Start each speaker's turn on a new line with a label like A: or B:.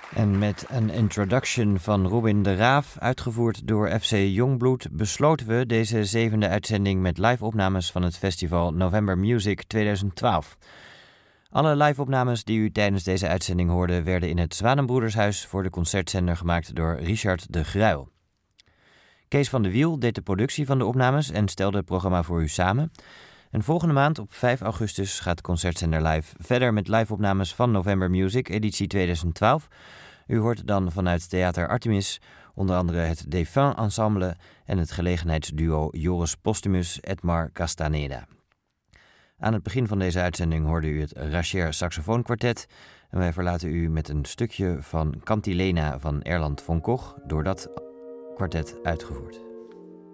A: En met een introduction van Robin de Raaf, uitgevoerd door FC Jongbloed, besloten we deze 7e uitzending met live-opnames van het festival November Music 2012. Alle live-opnames die u tijdens deze uitzending hoorde, werden in het Zwanenbroedershuis voor de concertzender gemaakt door Richard de Gruijl. Kees van de Wiel deed de productie van de opnames en stelde het programma voor u samen. En volgende maand op 5 augustus gaat Concertzender Live verder met live-opnames van November Music editie 2012. U hoort dan vanuit Theater Artemis onder andere het Défunt Ensemble en het gelegenheidsduo Joris Postumus Edmar Castaneda. Aan het begin van deze uitzending hoorde u het Racher Saxofoonkwartet en wij verlaten u met een stukje van Cantilena van Erland von Koch door dat kwartet uitgevoerd.